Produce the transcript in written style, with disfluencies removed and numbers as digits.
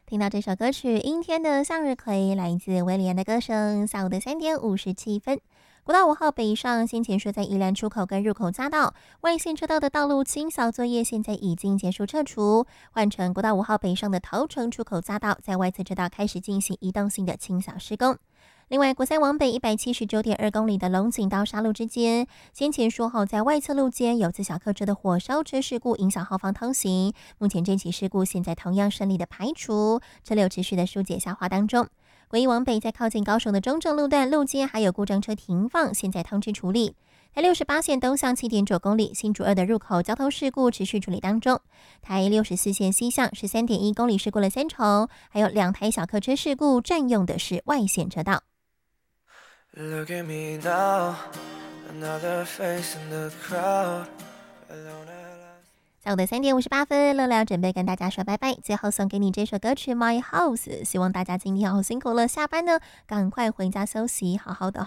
听到这首歌曲《阴天的向日葵》，来自威廉的歌声。下午的3:57，国道5号北上，先前说在宜兰出口跟入口匝道外线车道的道路清扫作业，现在已经结束撤除，换成国道5号北上的桃城出口匝道，在外侧车道开始进行移动性的清扫施工。另外，国三往北179.2公里的龙井到沙鹿之间，先前说好在外侧路肩有自小客车的火烧车事故影响后方通行，目前这起事故现在同样顺利的排除，车流持续的疏解下滑当中。国一往北在靠近高雄的中正路段路肩还有故障车停放，现在通知处理。台68线东向7.9公里，新竹2的入口交通事故持续处理当中。台64线西向13.1公里事故了3重，还有2台小客车事故，占用的是外线车道。 Look at me now, another face in the crowd. 下午的3:58，乐乐准备跟大家说拜拜。最后送给你这首歌曲《My House》，希望大家今天好辛苦了，下班呢赶快回家休息，好好的